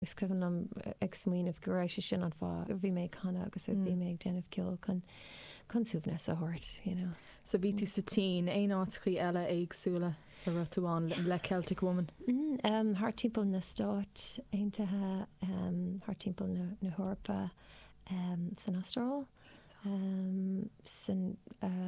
Is cyfan am ag smuoineh go raibh sé sin an fá bhí méid chana agus bhí méid déanamh ceol chun suamhnas a thuirt, you know. So bhí tú sa tí é átachaí eile éagsúla a ratúáin le Celtic Woman? Thar timpeall na Stát Aontaithe, thar timpeall na Hórpa, san Astráil, san,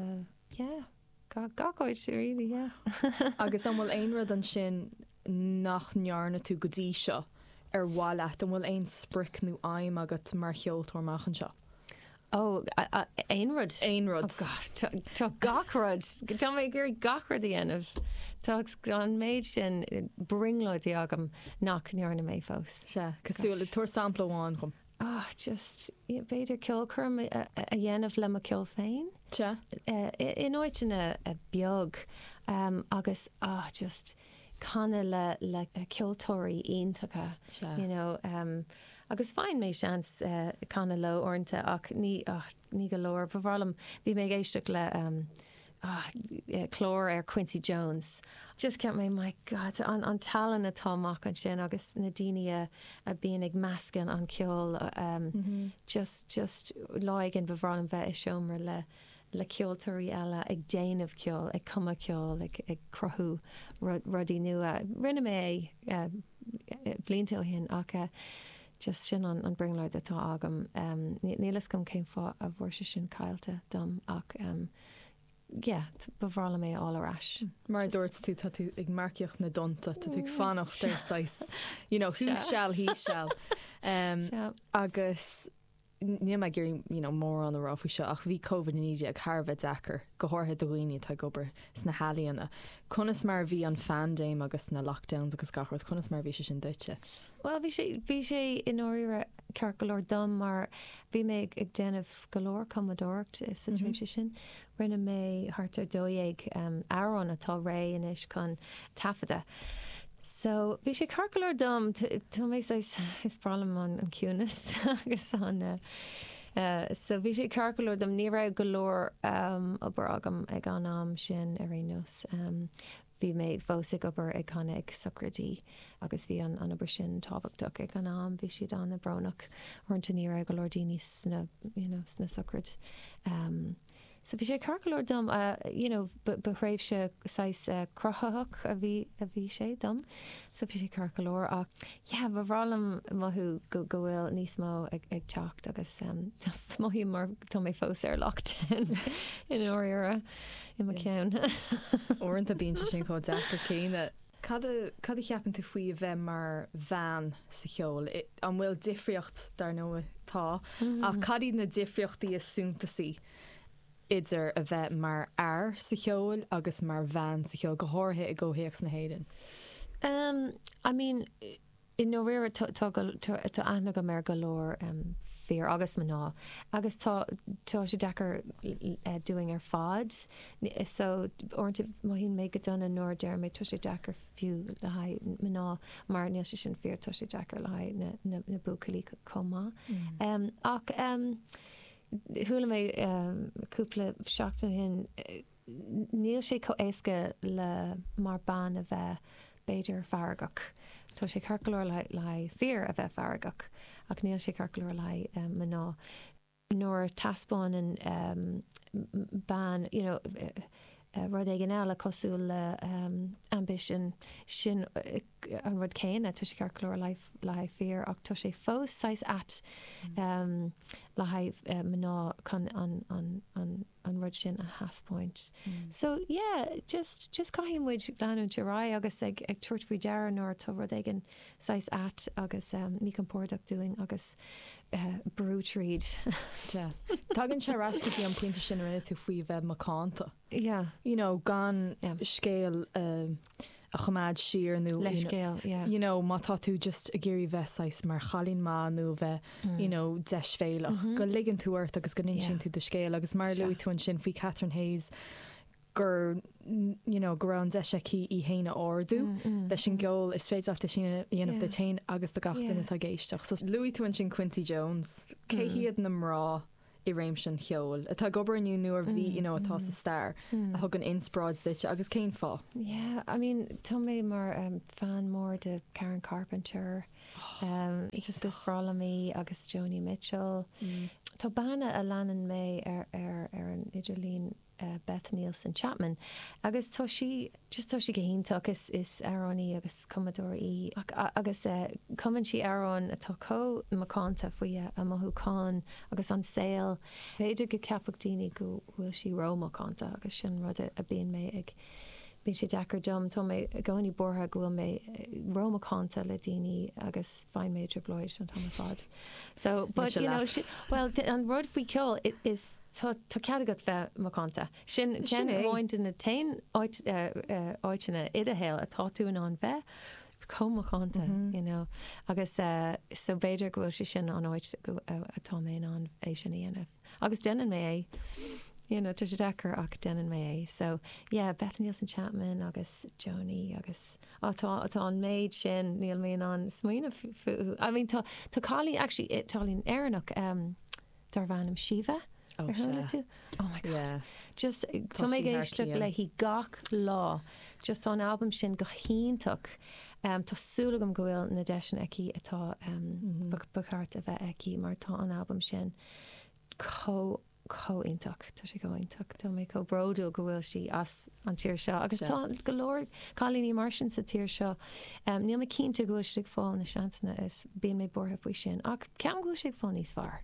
gacóid really, yeah. Agus an bhfuil aon rud an sin nach nearna tú go dtí seo ar bháil leat an bhfuil aon spric nó aim agat mar cheoltóir machchan seo. Oh, Aonrod. Aonrod. Oh God, tá gachrod. Tá mé gur gachrod dhéanamh. Tá an méid sin bringloidí agam nach nearna mé fós. Se, cosúla tuair sampla bháin chum. Just beidir ceolcurm a dhéanamh le a ceol féin. Se? In áitina a beag agus just canna le ceoltóirí iontacha, you know, agus fáin mé seans canna lo ornta ach ní go leor bhharlam bhí mé géisteach le chlór Quincy Jones. Just ceap mé, my God, an talan atá amach an sin agus na daine a bíon ag meascan an ceol just láigin bhharlam bheith is seomra le ceoltóirí eile ag déanamh ceol, ag cuma ceol, ag crothú rudí nua. Rinne mé blianta ó hin ach just sin an bringleid atá agam. Nílas gom céim fá a bhfuair sé sin caiilte dom ach bhharla mé all arás. Mar dúirt tú tá tú ag marceocht na donta, tá tú fannacht ar sais, you know, who shall, he shall. Agus ní me gur mór an aráfu seo ach bhí COVID níide ag Harbheith dechar go háirthe doghine tá gobar sna halíanna. Conas mar bhí an fandéim agus na lockdowns agus gachart, conas mar bhí sé sin duite? Well, bhí sé in áire ceart go leor dom mar bhí mé ag déanamh go leor comadóirt is an tréimhse sin. Rinne mé hartar dóigh árán atá ré inis chun tafada. So bhí sé ceart go leor dom, tá mé is problem an ciúnas agus an so bhí sé ceart go leor dom ní raibh go leor obair agam ag an am sin ar rénos. Bhí mé fósaigh obair ag chuna ag socradí agus bhí an obair sin tábhachtach ag an am, bhí siad an na bránach orintanta ní raibh go leor daoine sna socrad. So bhí sé ceart go leor dom, bhréibh se crothaach a bhí sé dom, so bhí sé ceart go leor ach bhrálam mothú go bhfuil níos mó ag teacht agus mothú mar tá mé fós ar locht in áire i mar ceann. Orintanta bíonn sin có dechar céine. Cad cheapan tú faoi a bheith mar bhean sa cheol? An bhfuil difriocht dar nua tá, ach cad iad na difriochtaí is súntasaí idir a bheith mar air sa cheol agus mar bhean sa cheol go háirthe i ggóthaíocht na héireann? I mean, in nóir tá ana go mar go leor fear agus maná agus tá sé dechar doing ar fad, so orintanta maihíonn méid go donna nóir dear méid tá sé dechar fiú le haid maná mar níl sé sin fear tá sé dechar le haid na bucailí comá. Ach thula mé cúpla seachtain hin níl sé có éasca le mar ban a bheith beidir faragach. Tá sé ceart go leor le fear a bheith faragach ach níl sé ceart go leor le maná. Nóir taspáin an ban, rud ag an eile cosú le ambition sin an rud céine tá sé ceart go leor le fear ach tá sé fós sais at le haidh maná chun an rud sin a haspóint. So just caiimmuid leanú terá agus ag tuairt faoi dear nóir tá rud ag an sais at agus mí an pórdach doing agus brú tríd. Tagann sé rascatí an puinte sin rinne tú faoi bheith macánta. Gan scéal a chomáid siar nó le scéal, má tá tú just a géirí bheitsáis mar chalín má nó bheith deis féilech go ligann túirt agus go sin tú de scéal agus mar luí tú an sin faoi Catherine Hayes gur gur an deise cí i héine áardú leis sin ggóil is féidirachta sin dhéanamh de tain agus do gatainna tá géisteach. So luí tú an sin Quincy Jones, cé hiad na mrá I réim sin cheol. Atá gobar nniu nuair bhí atá sa star a thug an inspráid duite agus céin fá. Yeah, I mean, tá mé mar fan mór de Karen Carpenter, just is frála mí agus Joni Mitchell. Tá banna a leanan mé ar an idirlín Beth Nielsen Chapman agus tá si go híntaach is aránaí agus Commodore í agus cumann si arán atá có macánta faoi a mothúáin agus an saoil féidir go ceapach daoine go bhfuil si rómacánta agus sin rud a bíon mé ag bhí sé dechar dom tá mé gcóí bortha go bhfuil mé rómacánta le daoine agus fáin méidir bloid an tá fad. So but you know well an rud faoi ceol is tá cead bheith macánta. Sin cean bháint in na tain áitina iad a héil atá tú an bheith comachánta, agus so beidir go bhfuil sin an áit atá mé an é sin íanamh. Agus denan mé tu sé dechar ach denan mé. So Beth Nielsen Chapman agus Joni agus atá an méid sin níl mé an smaoine fu. I mean tá cálí actually tálín éannach dar bhanam Shiva. Oh my god. Just tá mé géisteach le hí gach lá just an album sin go híntaach tásúlagam go bhfuil na deis aici atá bacart a bheith aici mar tá an album sin có-ionach tá sé go-ionach tá mé có-bródú go bhfuil si as an tíir seo agus tá go leor cálíní mar sin sa tíir seo níl mé cínte go bhfuil fáil na seansanna is bíon mé bortha faoi sin ach ceam go sé fá níos fearr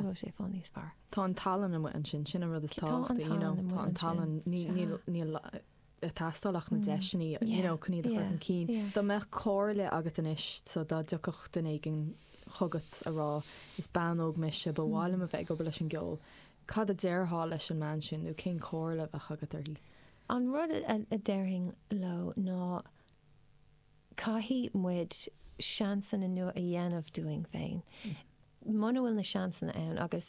Tá an talan am an sin a rud is tácht tá an talan níl tastalach na deisinaí chuní an cín. Tá meach cóirle agat an isis so dá deoch den éigen chugat a rá is banóg meise bhháilm a bheith go leis an geol. Cad a déirthá leis an man sin nó cén cóirle a chugat ar hí. An rud a déirthing lo ná caithí muid seansan in nua a dhéanamh doing féin. Mana bhfuil na seansan ann agus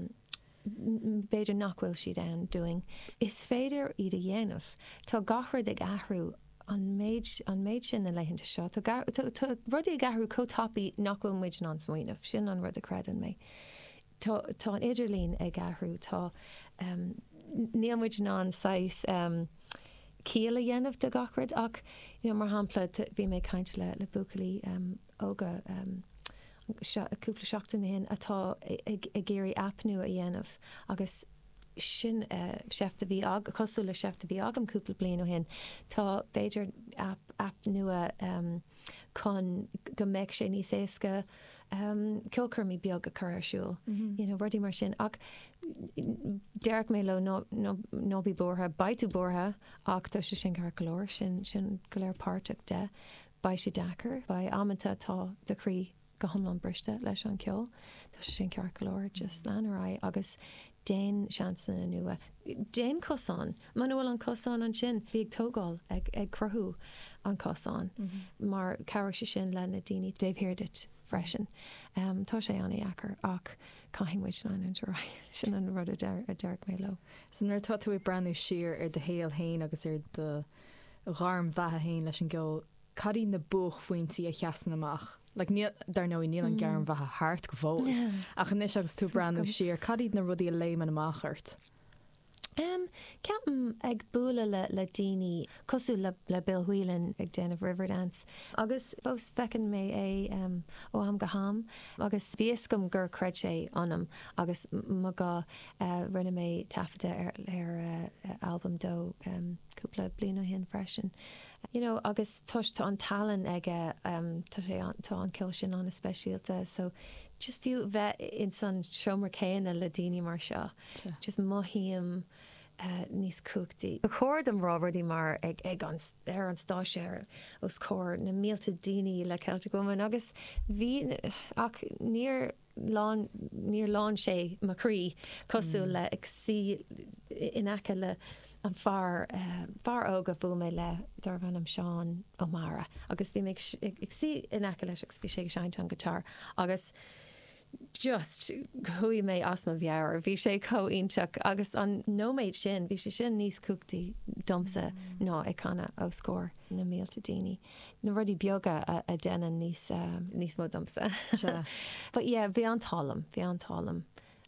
beidir nachhfuil siad ann doing. Is féidir iad a dhéanamh. Tá gachard ag ahrú an méid sin na leitheanta seo. Tá rudí ag ahrú cótápaí nachhfuil muid an smaoineh sin an rud a credan mé. Tá an idirlín ag ahrú tá níl muid an sais cíal a dhéanamh de gachard ach mar hampla bhí mé caint le bucalaí óga cúpla seachtain hin atá ag géirí apnú a dhéanamh agus sin seachta bhí cosú le seachta bhí agam cúpla blian ó hin tá beidir ap nua chun go meic sé níos éasca cilcurmí beag a chuirsúil rudí mar sin ach deirc mé le nóbí bortha baitú bortha ach tá sé sin car golóir sin go léir páirteach de ba sé dachar ba amanta tá derí go thomlan briste leis an ceol tá sé sin cear golóir just leanará agus déin seansan a nua. Déin cosán, man bhfuil an cosán an sin bhí ag tógáil ag crothú an cosán mar cabhar sé sin le na daoine déobhhirdit freisin. Tá sé anna achar ach caiimmuid lein an rá sin an rud a deirc mé lo. So nuair tá tú breanú siar ar de héal hain agus ar de gharm bhethe hain leis an ggheol cadí na buch faointí a cheasan amach. Dar nó níl an gcearm bhethe háart go bhóil. Ach níos agus tú breanú siar cadíad na rudí a léim an amachart. Ceapan ag bula le daoine cosú le Bill Whelan ag déanamh Riverdance. Agus fós fecinn mé é ó am go ham, agus bhíos gom gur creid sé anam, agus má gá rinne mé tafada ar album dó cúpla bliana hin freisin. Agus tá an talan aige tá an ceil sin an speisialta, so just fiú bheith in san seomar céanna le daoine mar seo. Just mohíam níos cúchtaí. Ba chóir am rábardí mar ag an stáisiir os cóir na mílta daoine le Celtic Woman agus bhí ach níor lán sé macrí cosú le ag si in aice le an far óga bhfuil mé le dar bhanam Seán O'Mara agus bhí ag si in aice leis agus bhí sé seint an guitar agus just chuí mé asma bhear bhí sé có-ionteach agus an nóméid sin bhí sé sin níos cúchtaí domsa ná ag chana ó scór na mílta daoine. Na rudí beaga a déanaan níos mó domsa. But bhí an talam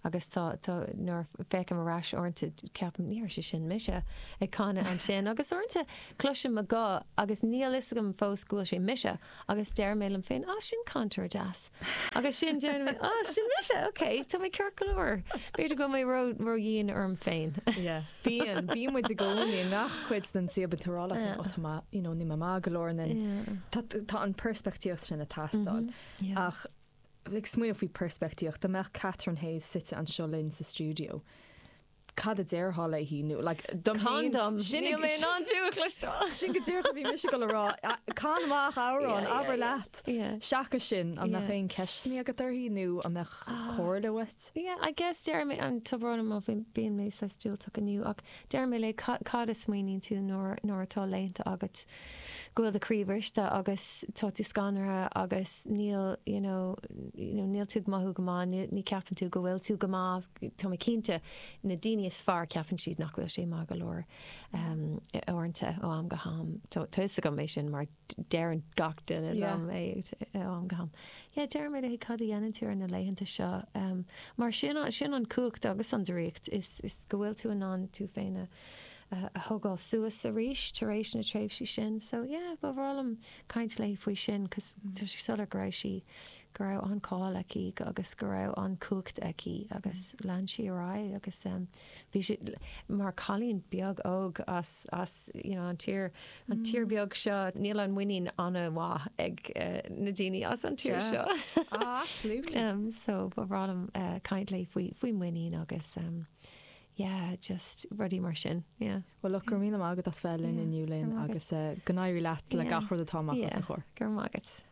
agus tá nuair feice marráis orintanta ceapan níor sé sin mise ag cána an sin agus orintanta cloisiim a gá agus níl is gom fóscúil sé mise agus deir mé an féin sin cantar deas agus sin dearna sin mise, ok, tá mé ceir golóir beidir go mé roíon orm féin. Bhí muid a gcóí nach chuid den siabatarrála ní má golóir tá an perspektíocht sin a tastáil ach bhíh smuoine faoi perspektíocht Tá meach Catherine Hayes site an seolinn sa stúdio. Cad a déirthála híú condom sin mé an túúlistá sin go dtíir go bhí mis go rá cáach árán aber leat seacha sin an nach féin ceisní a go tar híú a meach cóirlahait. I guess deir mé an tubrana má bíon mé sa stúil tu aniu ach deir mé le cad a smaoín tú nóir atá lénta agat gofuil aríomhiriste agus tá tú scanara agus níl níl tú maithú goá ní ceapan tú go bhfuil tú goá tá cínte na daine is far ceapan siad nach bhfuil sé má go leir orintanta ó am go ham. Tuis a go mééis sin mar dean gachtain mé am go ham. Deir mé é cad dhéanaan tú ar na leihananta seo. Mar sin an cuacht agus an dríocht is go bhfuil tú an tú féine a thugáil suas a ríis taréis na tréimh sí sin. So ba bhrálam caiint le faoi sin cos tu sí sola go raibh si go raibh an cáil aici agus go raibh an cuacht aici agus lean si ará agus bhí si mar chalíonn beag óg as an tír beag seo níl an muoín anna bhá ag na daoine as an tír seo. Absolútely. So ba bhrálam caiint le faoi muoín agus just rudí mar sin. Well look gur míle agad as fellin in Newlyn agus gnáirí leat le gachar atá a chóir. Gur mágad.